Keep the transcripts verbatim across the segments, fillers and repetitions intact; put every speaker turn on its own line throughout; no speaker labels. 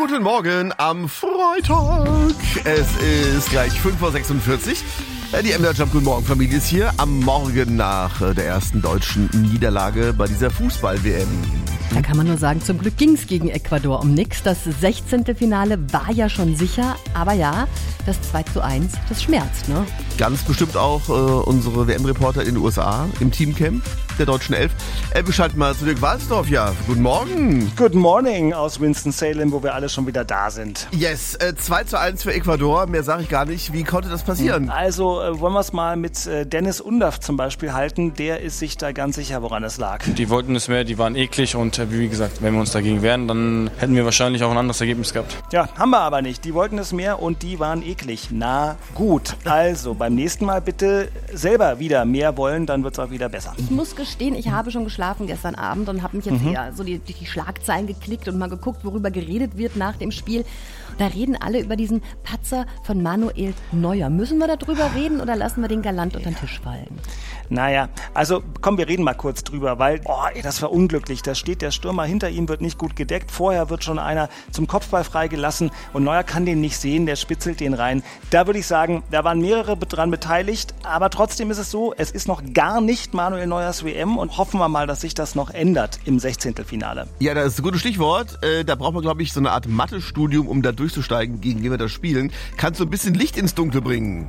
guten Morgen am Freitag. Es ist gleich fünf Uhr sechsundvierzig. Die M D R Jump Guten Morgen Familie ist hier am Morgen nach der ersten deutschen Niederlage bei dieser Fußball-W M.
Da kann man nur sagen, zum Glück ging es gegen Ecuador um nichts. Das sechzehnte Finale war ja schon sicher, aber ja, das zwei zu eins, das schmerzt, ne?
Ganz bestimmt auch äh, unsere W M-Reporter in den U S A im Teamcamp der deutschen Elf. Äh, wir schalten mal zu Dirk Walsdorf, ja. Guten Morgen.
Good morning aus Winston-Salem, wo wir alle schon wieder da sind.
Yes, äh, zwei zu eins für Ecuador, mehr sage ich gar nicht. Wie konnte das passieren?
Also äh, wollen wir es mal mit äh, Dennis Undaff zum Beispiel halten. Der ist sich da ganz sicher, woran es lag.
Die wollten es mehr, die waren eklig und äh, wie gesagt, wenn wir uns dagegen wehren, dann hätten wir wahrscheinlich auch ein anderes Ergebnis gehabt.
Ja, haben wir aber nicht. Die wollten es mehr und die waren eklig. Na gut, also beim nächsten Mal bitte selber wieder mehr wollen, dann wird es auch wieder besser.
Ich muss gestehen, ich habe schon geschlafen gestern Abend und habe mich jetzt mhm. eher so die, die Schlagzeilen geklickt und mal geguckt, worüber geredet wird nach dem Spiel. Da reden alle über diesen Patzer von Manuel Neuer. Müssen wir darüber reden oder lassen wir den galant unter den Tisch fallen?
Naja, also komm, wir reden mal kurz drüber, weil, oh, ey, das war unglücklich. Da steht der Stürmer, hinter ihm wird nicht gut gedeckt. Vorher wird schon einer zum Kopfball freigelassen und Neuer kann den nicht sehen, der spitzelt den rein. Da würde ich sagen, da waren mehrere dran beteiligt, aber trotzdem ist es so, es ist noch gar nicht Manuel Neuers W M und hoffen wir mal, dass sich das noch ändert im Sechzehntelfinale.
Ja, das ist ein gutes Stichwort. Äh, da braucht man, glaube ich, so eine Art Mathe-Studium, um da durchzusteigen, gegen wen wir das spielen. Kannst du ein bisschen Licht ins Dunkle bringen?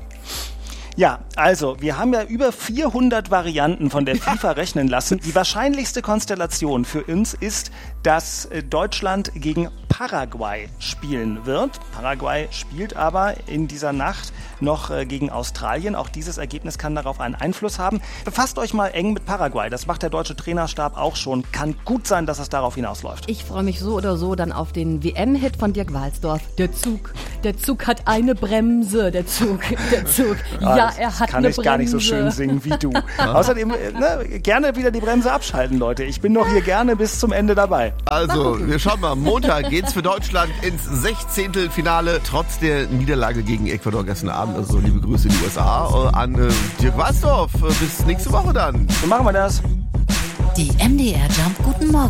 Ja, also wir haben ja über vierhundert Varianten von der FIFA rechnen lassen. Die wahrscheinlichste Konstellation für uns ist, dass Deutschland gegen Paraguay spielen wird. Paraguay spielt aber in dieser Nacht noch gegen Australien. Auch dieses Ergebnis kann darauf einen Einfluss haben. Befasst euch mal eng mit Paraguay. Das macht der deutsche Trainerstab auch schon. Kann gut sein, dass es darauf hinausläuft.
Ich freue mich so oder so dann auf den W M-Hit von Dirk Walsdorf. Der Zug. Der Zug hat eine Bremse. Der Zug. Der Zug. Ja, er hat
kann
eine
ich
Bremse.
Gar nicht so schön singen wie du. Außerdem, ne, gerne wieder die Bremse abschalten, Leute. Ich bin doch hier gerne bis zum Ende dabei.
Also, wir schauen mal. Montag geht's für Deutschland ins Sechzehntelfinale. Trotz der Niederlage gegen Ecuador gestern Abend. Also, liebe Grüße in die U S A an äh, Dirk Walsdorf. Bis nächste Woche dann.
So machen wir das.
Die M D R Jump Guten Morgen